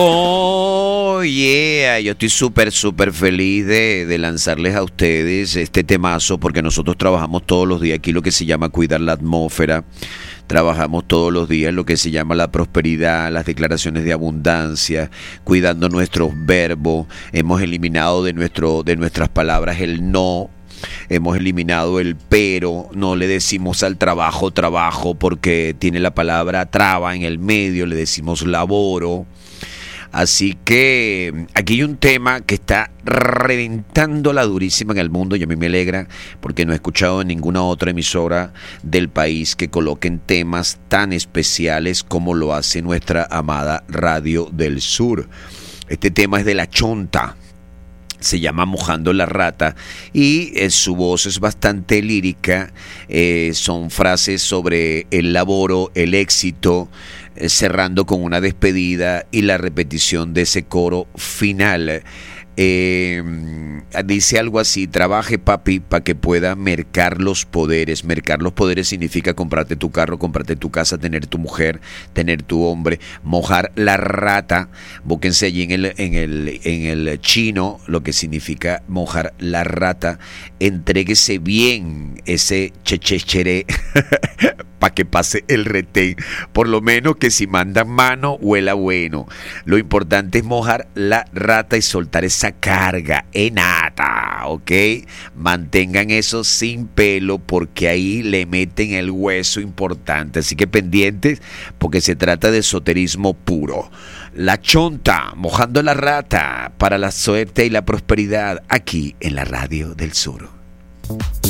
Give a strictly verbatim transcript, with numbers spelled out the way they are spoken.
Oh, yeah, yo estoy súper, súper feliz de, de lanzarles a ustedes este temazo porque nosotros trabajamos todos los días aquí lo que se llama cuidar la atmósfera, trabajamos todos los días lo que se llama la prosperidad, las declaraciones de abundancia, cuidando nuestros verbos, hemos eliminado de, nuestro, de nuestras palabras el no. Hemos eliminado el pero, no le decimos al trabajo trabajo porque tiene la palabra traba en el medio, le decimos laboro. Así que aquí hay un tema que está reventando la durísima en el mundo y a mí me alegra porque no he escuchado en ninguna otra emisora del país que coloquen temas tan especiales como lo hace nuestra amada Radio del Sur. Este tema es de La Chonta. Se llama Mojando la Rata y eh, su voz es bastante lírica, eh, son frases sobre el laboro, el éxito, eh, cerrando con una despedida y la repetición de ese coro final. Eh, dice algo así: trabaje papi para que pueda mercar los poderes. Mercar los poderes significa comprarte tu carro, comprarte tu casa, tener tu mujer, tener tu hombre. Mojar la rata, búsquense allí en el, en el, en el chino lo que significa mojar la rata. Entréguese bien ese chechechere para que pase el retén, por lo menos que si mandan mano huela bueno. Lo importante es mojar la rata y soltar esa carga enata, ¿ok? Mantengan eso sin pelo porque ahí le meten el hueso importante, así que pendientes porque se trata de esoterismo puro. La Chonta, mojando la rata para la suerte y la prosperidad aquí en la Radio del Sur.